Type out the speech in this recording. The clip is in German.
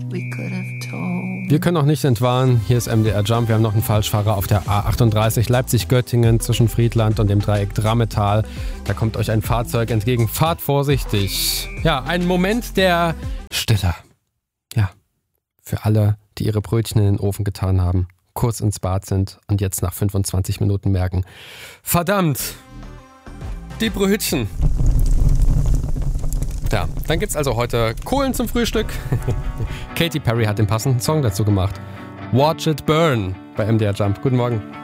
Wir können auch nicht entwarnen. Hier ist MDR Jump. Wir haben noch einen Falschfahrer auf der A38 Leipzig-Göttingen zwischen Friedland und dem Dreieck Drammetal. Da kommt euch ein Fahrzeug entgegen. Fahrt vorsichtig. Ja, ein Moment der Stille. Ja, für alle, die ihre Brötchen in den Ofen getan haben, kurz ins Bad sind und jetzt nach 25 Minuten merken: Verdammt, die Brötchen. Ja, dann gibt's also heute Kohlen zum Frühstück. Katy Perry hat den passenden Song dazu gemacht. Watch It Burn bei MDR Jump. Guten Morgen.